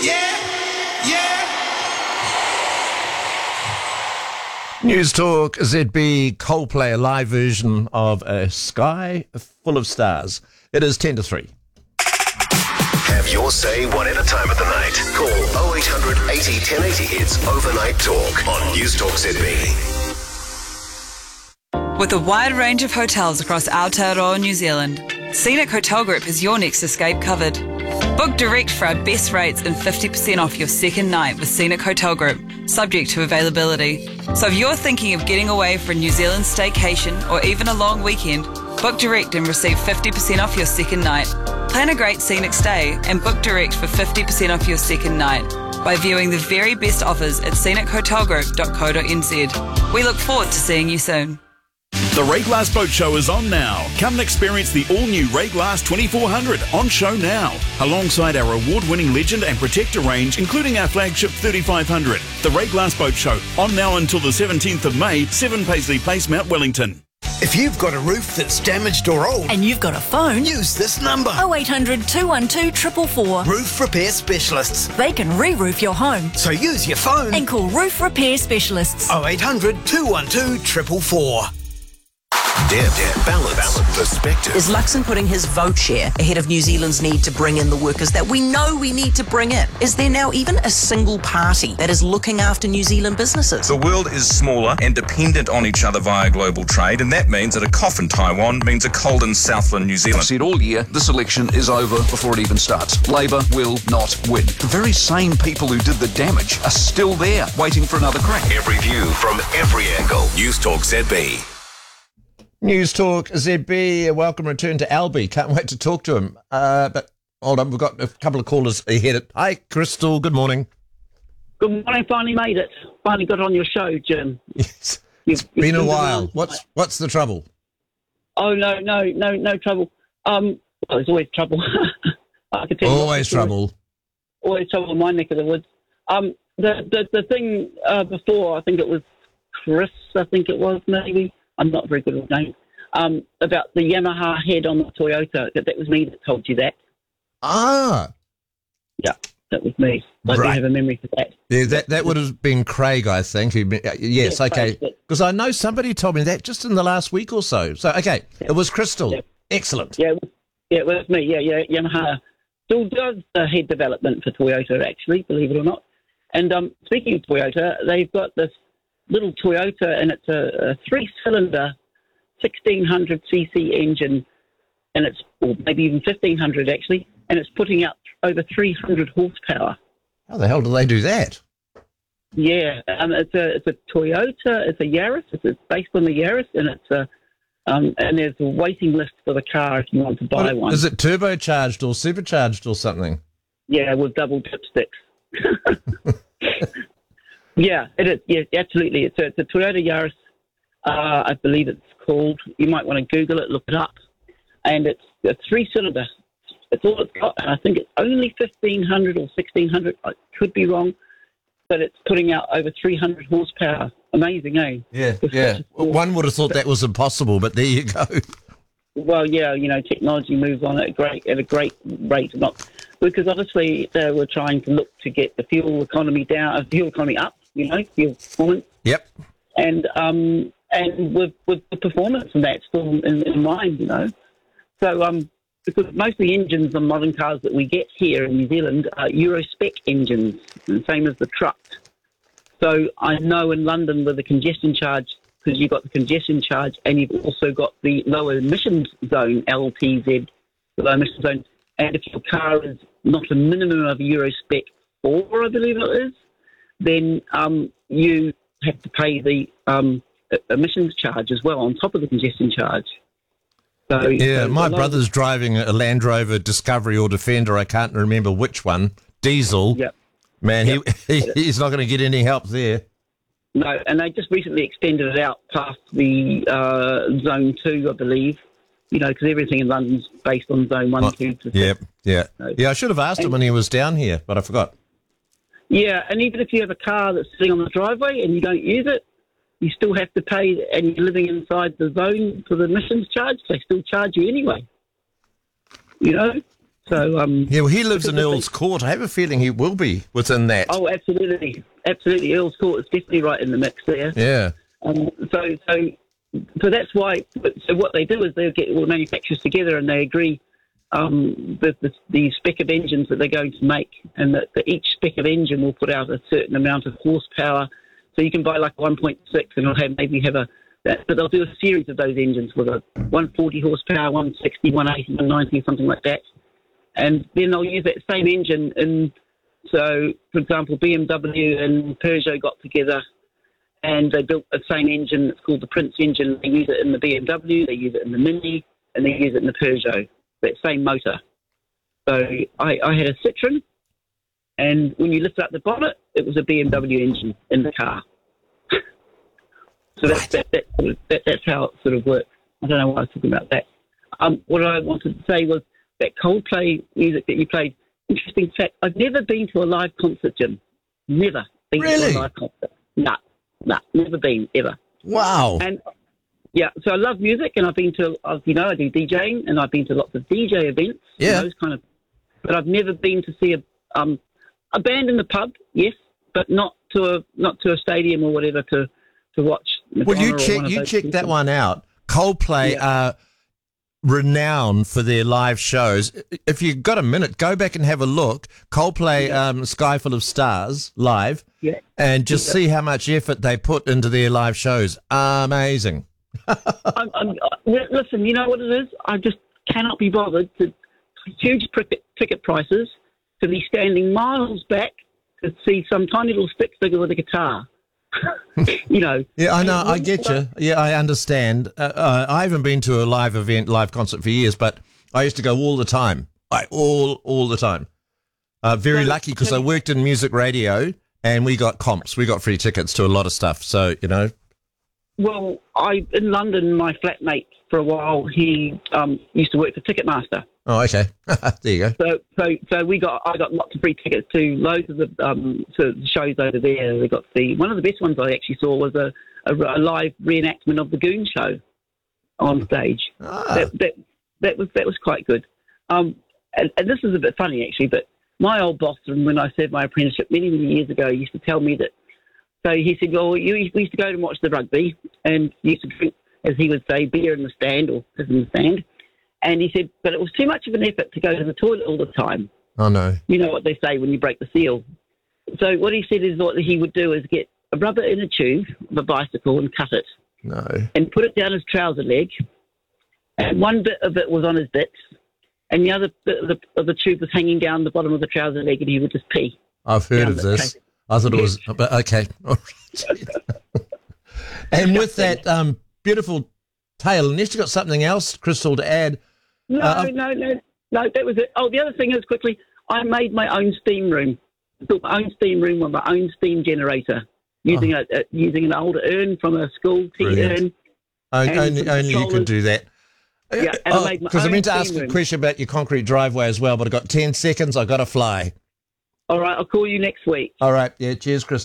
News Talk ZB Coldplay, a live version of A Sky Full of Stars. It is 10 to 3. Have your say whatever time of the night. Call 0800 80 1080. It's Overnight Talk on News Talk ZB. With a wide range of hotels across Aotearoa, New Zealand, Scenic Hotel Group has your next escape covered. Book direct for our best rates and 50% off your second night with Scenic Hotel Group, subject to availability. So if you're thinking of getting away for a New Zealand staycation or even a long weekend, book direct and receive 50% off your second night. Plan a great scenic stay and book direct for 50% off your second night by viewing the very best offers at scenichotelgroup.co.nz. We look forward to seeing you soon. The Ray Glass Boat Show is on now. Come and experience the all-new Ray Glass 2400 on show now, alongside our award-winning Legend and Protector range, including our flagship 3500. The Ray Glass Boat Show, on now until the 17th of May, 7 Paisley Place, Mount Wellington. If you've got a roof that's damaged or old, and you've got a phone, use this number. 0800 212 444. Roof Repair Specialists. They can re-roof your home. So use your phone and call Roof Repair Specialists. 0800 212 444. Deb, balance, perspective. Is Luxon putting his vote share ahead of New Zealand's need to bring in the workers that we know we need to bring in? Is there now even a single party that is looking after New Zealand businesses? The world is smaller and dependent on each other via global trade, and that means that a cough in Taiwan means a cold in Southland, New Zealand. I've said all year, this election is over before it even starts. Labour will not win. The very same people who did the damage are still there, waiting for another crack. Every view from every angle. News Talk ZB. News Talk ZB, welcome return to Albie. Can't wait to talk to him. But hold on, we've got a couple of callers ahead. Hi, Crystal, good morning. Good morning, finally made it. Finally got on your show, Jim. Yes, it's been a while. What's the trouble? Oh, no trouble. Well, there's always trouble. I can tell always trouble. Always trouble in my neck of the woods. The thing before, I think it was Chris, maybe. I'm not very good with names. About the Yamaha head on the Toyota. That was me that told you that. Ah. Yeah, that was me. I do have a memory for that. Yeah, that would have been Craig, I think. Yes, okay. Because I know somebody told me that just in the last week or so. So, okay, It was Crystal. Yeah. Excellent. Yeah, it was me. Yeah, Yamaha still does the head development for Toyota, actually, believe it or not. And speaking of Toyota, they've got this little Toyota, and it's a three-cylinder 1600cc engine, and it's, or maybe even 1500 actually, and it's putting out over 300 horsepower. How the hell do they do that? Yeah, it's a Toyota, it's a Yaris, it's based on the Yaris, and it's and there's a waiting list for the car if you want to buy one. Is it turbocharged or supercharged or something? Yeah, with double dipsticks. Yeah, it is. Yeah, absolutely. It's a Toyota Yaris, I believe it's called. You might want to Google it, look it up. And it's a three-cylinder. It's all it's got, and I think it's only 1,500 or 1,600. I could be wrong, but it's putting out over 300 horsepower. Amazing, eh? Yeah. One would have thought that was impossible, but there you go. Well, yeah, technology moves on at a great rate, not because obviously they were trying to look to get the fuel economy up, fuel performance. Yep. And with the performance and that still in mind, So because most of the engines on modern cars that we get here in New Zealand are Euro spec engines, the same as the trucks. So I know in London with the congestion charge, because you've got the congestion charge and you've also got the lower emissions zone, LTZ, the low emissions zone. And if your car is not a minimum of Euro spec 4, I believe it is, then you have to pay the emissions charge as well on top of the congestion charge. So, my brother's driving a Land Rover Discovery or Defender, I can't remember which one, diesel. Yep. Man, he's not going to get any help there. No, and they just recently extended it out past the Zone 2, I believe, because everything in London's based on Zone 1, 2. Yeah. I should have asked him when he was down here, but I forgot. Yeah, and even if you have a car that's sitting on the driveway and you don't use it, you still have to pay, and you're living inside the zone for the emissions charge, they still charge you anyway. So Yeah, well, he lives in Earl's Court. I have a feeling he will be within that. Oh, absolutely. Earl's Court is definitely right in the mix there. Yeah. So that's why. So what they do is they get all the manufacturers together and they agree the spec of engines that they're going to make, and that each spec of engine will put out a certain amount of horsepower. So you can buy like a 1.6 and it'll but they'll do a series of those engines with a 140 horsepower, 160, 180, 190, something like that. And then they'll use that same engine. And so, for example, BMW and Peugeot got together and they built the same engine. It's called the Prince engine. They use it in the BMW, they use it in the Mini, and they use it in the Peugeot, that same motor. So I had a Citroen, and when you lifted up the bonnet, it was a BMW engine in the car. So that's how it sort of works. I don't know why I was talking about that. What I wanted to say was that Coldplay music that you played, interesting fact, I've never been to a live concert, Jim. Never been to a live concert. No, never been, ever. Wow. And yeah, so I love music, and I've been to, I do DJing, and I've been to lots of DJ events. Yeah. Those kind of, but I've never been to see a band in the pub, yes, but not to a stadium or whatever to watch. Well, you check that one out. Coldplay are renowned for their live shows. If you've got a minute, go back and have a look. Coldplay, Sky Full of Stars live, and just see how much effort they put into their live shows. Amazing. Listen, you know what it is? I just cannot be bothered to huge ticket prices to be standing miles back to see some tiny little stick figure with a guitar. Yeah, I know. I get you. Yeah, I understand. I haven't been to a live concert for years, but I used to go all the time. All the time. Very lucky because I worked in music radio and we got comps. We got free tickets to a lot of stuff. So, Well, in London, my flatmate for a while, he used to work for Ticketmaster. Oh, okay. There you go. So I got lots of free tickets to loads of to shows over there. We got one of the best ones I actually saw was a live reenactment of the Goon Show on stage. That was quite good. And this is a bit funny actually, but my old boss, when I served my apprenticeship many years ago, used to tell me that. So he said, well, we used to go and watch the rugby, and used to drink, as he would say, beer in the stand or piss in the stand. And he said, but it was too much of an effort to go to the toilet all the time. Oh, no. You know what they say when you break the seal. So what he said is what he would do is get a rubber inner tube of a bicycle and cut it. No. And put it down his trouser leg. And one bit of it was on his bits, and the other bit of the tube was hanging down the bottom of the trouser leg, and he would just pee. I've heard of this. I thought it was, but okay. And with that beautiful tale, unless you've got something else, Crystal, to add. No, that was it. Oh, the other thing is, quickly, I made my own steam room. I built my own steam room with my own steam generator, using an old urn from a school tea urn. Only you can do that. Yeah, because I meant to ask a question about your concrete driveway as well, but I've got 10 seconds. I've got to fly. All right, I'll call you next week. All right, yeah, cheers, Chris.